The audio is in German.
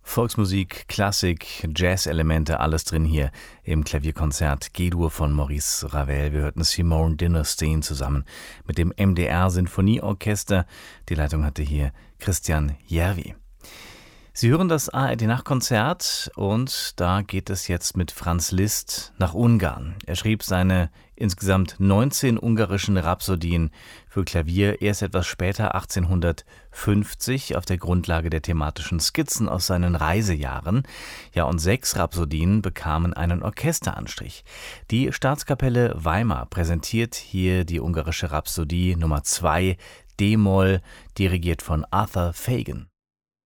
Volksmusik, Klassik, Jazz-Elemente, alles drin hier im Klavierkonzert G-Dur von Maurice Ravel. Wir hörten Simone Dinnerstein zusammen mit dem MDR Sinfonieorchester. Die Leitung hatte hier Christian Järvi. Sie hören das ARD-Nachtkonzert und da geht es jetzt mit Franz Liszt nach Ungarn. Er schrieb seine insgesamt 19 ungarischen Rhapsodien für Klavier erst etwas später, 1850, auf der Grundlage der thematischen Skizzen aus seinen Reisejahren. Ja, und 6 Rhapsodien bekamen einen Orchesteranstrich. Die Staatskapelle Weimar präsentiert hier die ungarische Rhapsodie Nummer 2, D-Moll, dirigiert von Arthur Fagan.